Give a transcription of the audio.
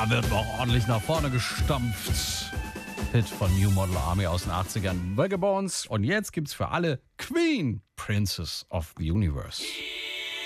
Da wird noch ordentlich nach vorne gestampft. Hit von New Model Army aus den 80ern, Vagabonds. Und jetzt gibt's für alle Queen, Princess of the Universe.